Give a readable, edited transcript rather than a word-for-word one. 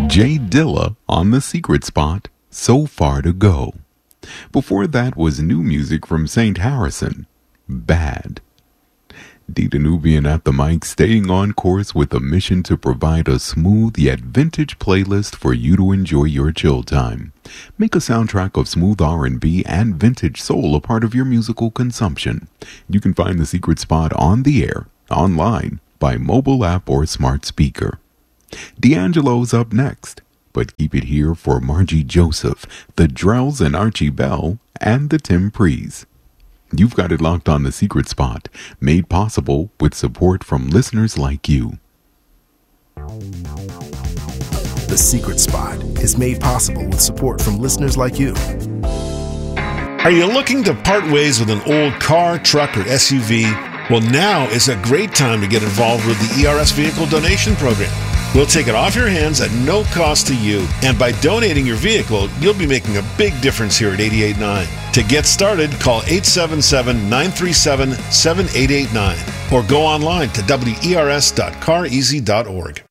Jay Dilla on The Secret Spot, So Far to Go. Before that was new music from St. Harrison, Bad. D. Danubian at the mic, staying on course with a mission to provide a smooth yet vintage playlist for you to enjoy your chill time. Make a soundtrack of smooth R&B and vintage soul a part of your musical consumption. You can find The Secret Spot on the air, online, by mobile app or smart speaker. D'Angelo's up next, but keep it here for Margie Joseph, the Drells and Archie Bell, and the Tim Prees. You've got it locked on The Secret Spot, made possible with support from listeners like you. The Secret Spot is made possible with support from listeners like you. Are you looking to part ways with an old car, truck, or SUV? Well, now is a great time to get involved with the ERS Vehicle Donation Program. We'll take it off your hands at no cost to you. And by donating your vehicle, you'll be making a big difference here at 88.9. To get started, call 877-937-7889 or go online to wers.careasy.org.